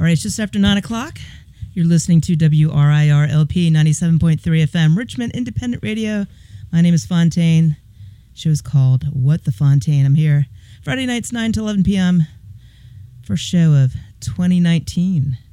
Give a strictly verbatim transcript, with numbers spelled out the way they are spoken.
All right, it's just after nine o'clock. You're listening to W R I R L P ninety-seven point three F M, Richmond Independent Radio. My name is Fontaine. Show is called What the Fontaine. I'm here Friday nights, nine to eleven p.m. First show of twenty nineteen.